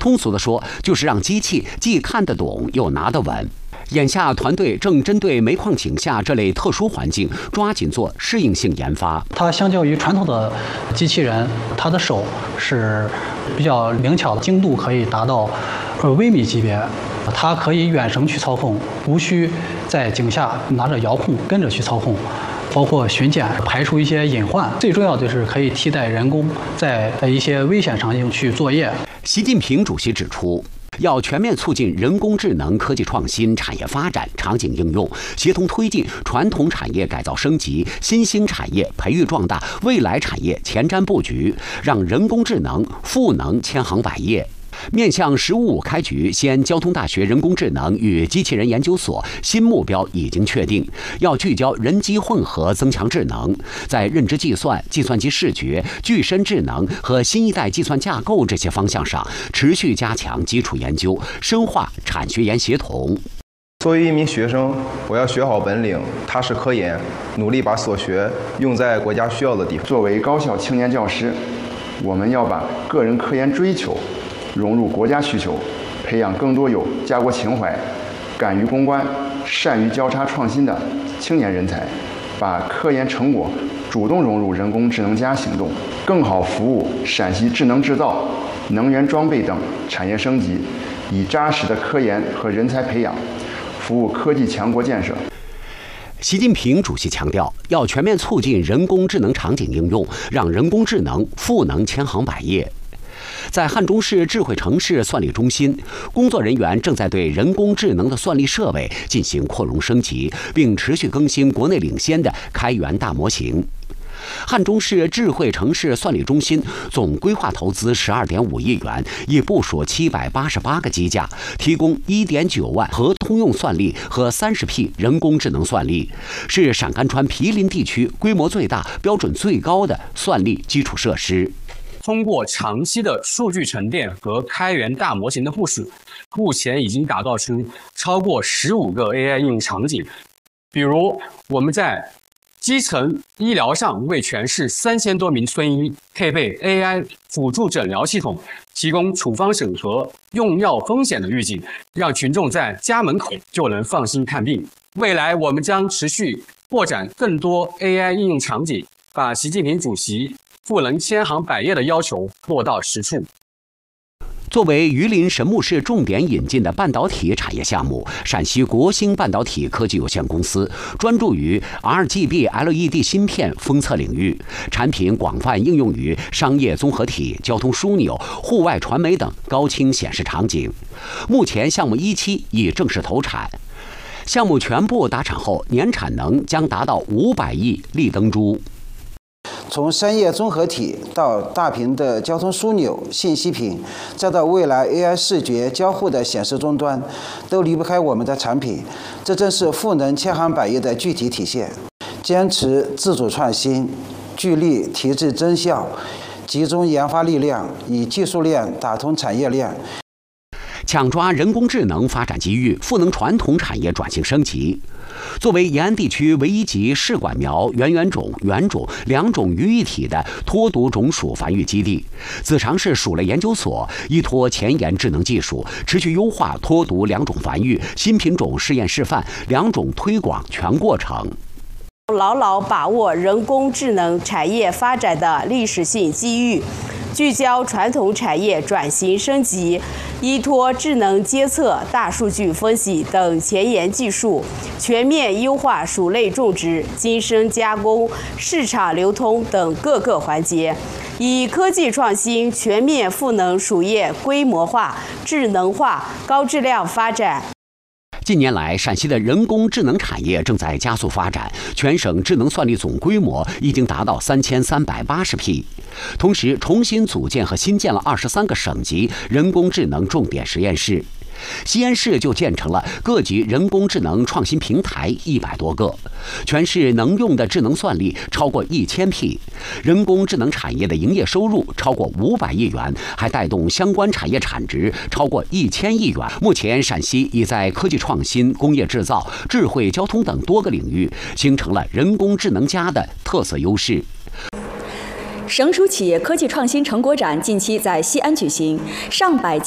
通俗地说，就是让机器既看得懂又拿得稳。眼下，团队正针对煤矿井下这类特殊环境，抓紧做适应性研发。 它相较于传统的机器人，它的手是比较灵巧的，精度可以达到微米级别。它可以远程去操控，无需在井下拿着遥控跟着去操控，包括巡检、排除一些隐患。最重要的是可以替代人工在一些危险场景去作业。 习近平主席指出，要全面促进人工智能科技创新、产业发展、场景应用，协同推进传统产业改造升级、新兴产业培育壮大、未来产业前瞻布局，让人工智能赋能千行百业。面向“15+5”开局，西安交通大学人工智能与机器人研究所新目标已经确定，要聚焦人机混合增强智能，在认知计算、计算机视觉、具身智能和新一代计算架构这些方向上，持续加强基础研究，深化产学研协同。 作为一名学生，我要学好本领，踏实科研，努力把所学用在国家需要的地方。 作为高校青年教师，我们要把个人科研追求融入国家需求，培养更多有家国情怀、敢于攻关、善于交叉创新的青年人才，把科研成果主动融入人工智能+行动，更好服务陕西智能制造、能源装备等产业升级，以扎实的科研和人才培养，服务科技强国建设。 习近平主席强调，要全面促进人工智能场景应用，让人工智能赋能千行百业。在汉中市智慧城市算力中心，工作人员正在对人工智能的算力设备进行扩容升级，并持续更新国内领先的开源大模型。汉中市智慧城市算力中心总规划投资12.5亿元，已部署788个机架，提供1.9万核通用算力和30批人工智能算力，是陕甘川毗邻地区规模最大、标准最高的算力基础设施。 通过长期的数据沉淀和开源大模型的部署，目前已经打造出超过15个 AI 应用场景。比如，我们在基层医疗上为全市3000多名村医配备 AI 辅助诊疗系统，提供处方审核、用药风险的预警，让群众在家门口就能放心看病。未来，我们将持续扩展更多 AI 应用场景，把习近平主席赋能千行百业的要求落到实处。 作为榆林神木市重点引进的半导体产业项目，陕西国兴半导体科技有限公司专注于 RGB LED 芯片封测领域，产品广泛应用于商业综合体、交通枢纽、户外传媒等高清显示场景。目前项目1期已正式投产，项目全部达产后，年产能将达到500亿立灯珠。 从商业综合体到大屏的交通枢纽、信息屏，再到未来 AI 视觉交互的显示终端，都离不开我们的产品。这正是赋能千行百业的具体体现。坚持自主创新，聚力提质增效，集中研发力量，以技术链打通产业链， 抢抓人工智能发展机遇，赋能传统产业转型升级。作为延安地区唯一集试管苗、原种2种于一体的脱毒种属繁育基地，子长市鼠类研究所依托前沿智能技术，持续优化脱毒2种繁育、新品种试验示范、2种推广全过程。 牢牢把握人工智能产业发展的历史性机遇，聚焦传统产业转型升级，依托智能监测、大数据分析等前沿技术，全面优化鼠类种植、精深加工、市场流通等各个环节，以科技创新全面赋能鼠业规模化、智能化、高质量发展。 近年来，陕西的人工智能产业正在加速发展，全省智能算力总规模已经达到3380批。同时，重新组建和新建了23个省级人工智能重点实验室。西安市就建成了各级人工智能创新平台100多个，全市能用的智能算力超过1000批，人工智能产业的营业收入超过500亿元，还带动相关产业产值超过1000亿元。目前，陕西已在科技创新、工业制造、智慧交通等多个领域形成了人工智能+的特色优势。 省属企业科技创新成果展近期在西安举行，上百